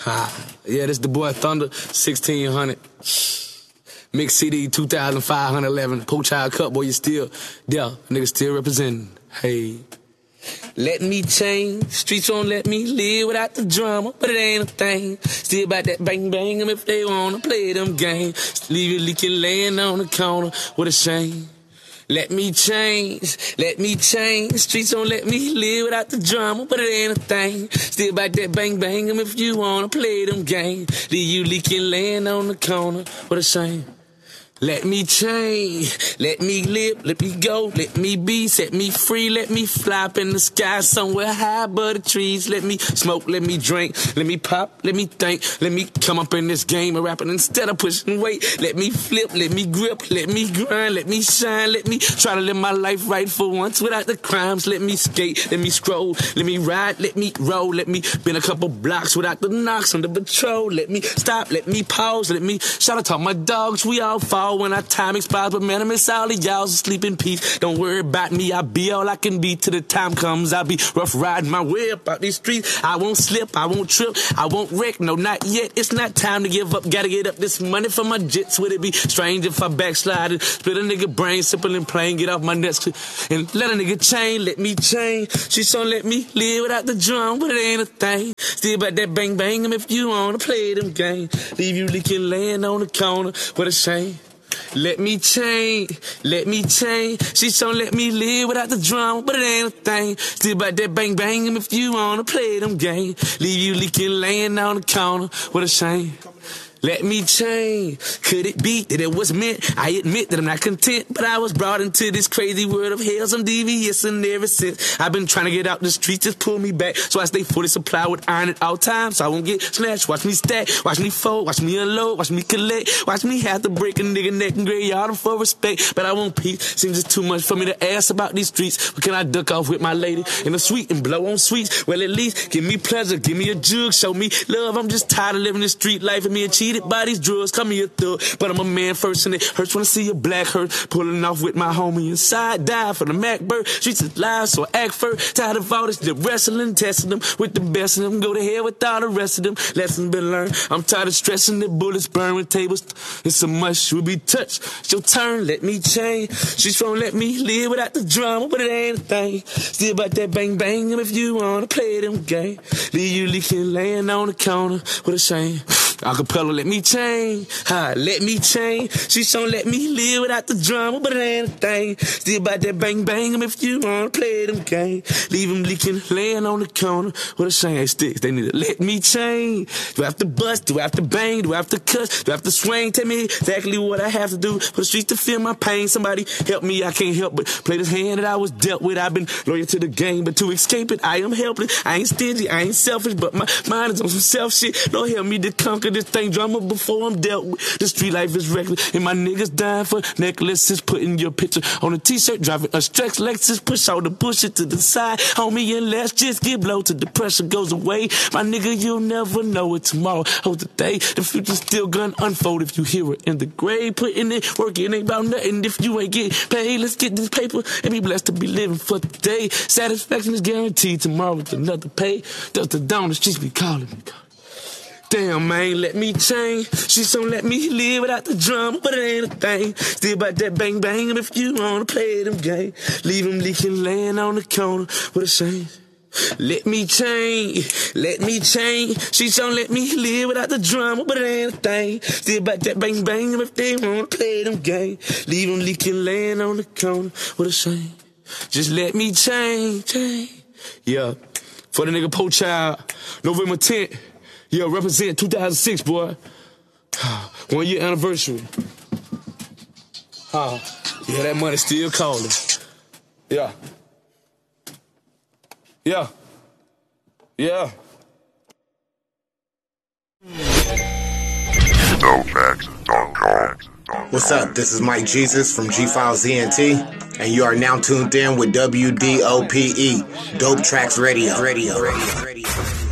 Yeah, this the boy Thunder, 1600. Mix CD 2511. Poach Child Cup, boy, you still there. Nigga still representing. Hey. Let me change. Streets won't let me live without the drama, but it ain't a thing. Still about that bang bang 'em if they wanna play them games. Leave you leaking laying on the corner. What a shame. Let me change, let me change. Streets don't let me live without the drama, but it ain't a thing. Still about that bang bang 'em if you wanna play them games. Leave you leaking laying on the corner. What a shame. Let me change, let me live, let me go, let me be, set me free, let me fly up in the sky somewhere high above the trees. Let me smoke, let me drink, let me pop, let me think, let me come up in this game of rapping instead of pushing weight. Let me flip, let me grip, let me grind, let me shine, let me try to live my life right for once without the crimes. Let me skate, let me scroll, let me ride, let me roll, let me bend a couple blocks without the knocks on the patrol. Let me stop, let me pause, let me shout out to all my dogs, we all fall when our time expires, but man, I miss all of y'all, so sleep in peace. Don't worry about me, I'll be all I can be till the time comes. I'll be rough riding my way up out these streets. I won't slip, I won't trip, I won't wreck, no, not yet. It's not time to give up, gotta get up this money for my jets. Would it be strange if I backslide and split a nigga brain, simple and plain, get off my nuts and let a nigga change, let me change. She's gonna let me live without the drum, but it ain't a thing. Still about that bang bang 'em if you wanna play them games. Leave you leaking laying on the corner, what a shame. Let me change, let me change. She's gonna let me live without the drama, but it ain't a thing. Still about that bang bang 'em if you wanna play them games. Leave you leaking laying on the corner, what a shame. Let me change. Could it be that it was meant? I admit that I'm not content, but I was brought into this crazy world of hell. I'm devious, and ever since I've been trying to get out the streets, just pull me back. So I stay fully supplied with iron at all times, so I won't get snatched. Watch me stack, watch me fold, watch me unload, watch me collect, watch me have to break a nigga neck and graveyard him for respect. But I won't peace. Seems it's too much for me to ask about these streets. But can I duck off with my lady in the suite and blow on sweets? Well, at least give me pleasure, give me a jug, show me love. I'm just tired of living this street life and being cheated by these drugs. Call me a thug, but I'm a man first, and it hurts when I see a black hurt. Pulling off with my homie inside, die for the Mac bird. Streets is live, so I act first. Tired of all this, the wrestling, testing them with the best of them. Go to hell with all the rest of them. Lessons been learned. I'm tired of stressing the bullets, burning tables. It's a must, will be touched. It's your turn, let me change. She's gonna let me live without the drama, but it ain't a thing. Still about that bang bang, and if you wanna play them game, leave you leaking laying on the corner, what a shame. Acapella, let me change, let me change. She's gonna let me live without the drama, but it ain't a thing. Still about that bang bang 'em if you wanna play them game. Leave them leaking, laying on the corner. What a shame, hey, sticks, they need to let me change. Do I have to bust? Do I have to bang? Do I have to cuss? Do I have to swing? Tell me exactly what I have to do for the streets to feel my pain. Somebody help me, I can't help but play this hand that I was dealt with. I've been loyal to the game, but to escape it, I am helpless. I ain't stingy, I ain't selfish, but my mind is on some self shit. Lord help me to conquer this thing drama before I'm dealt with. The street life is reckless, and my niggas dying for necklaces. Putting your picture on a t-shirt, driving a stretch Lexus. Push all the bullshit to the side, homie, and let's just get blow till the pressure goes away. My nigga, you'll never know it tomorrow or today. The future's still gonna unfold if you hear it in the grave. Putting in work, it ain't about nothing if you ain't getting paid. Let's get this paper and be blessed to be living for today. Satisfaction is guaranteed, tomorrow with another pay. Delta Dawn, the streets be calling me. Damn, man, let me change. She's gonna let me live without the drama, but it ain't a thing. Still about that bang bang, and if you wanna play them game, leave them leaking, laying on the corner, what a shame. Let me change, let me change. She's gonna let me live without the drama, but it ain't a thing. Still about that bang bang, and if they wanna play them game, leave them leaking, laying on the corner, what a shame. Just let me change. Yeah, for the nigga Poach Child, November 10th. Yeah, represent 2006, boy. 1 year anniversary. Yeah, that money still calling. Yeah. What's up? This is Mike Jesus from G-Files ENT, and you are now tuned in with WDOPE, Dope Tracks Radio.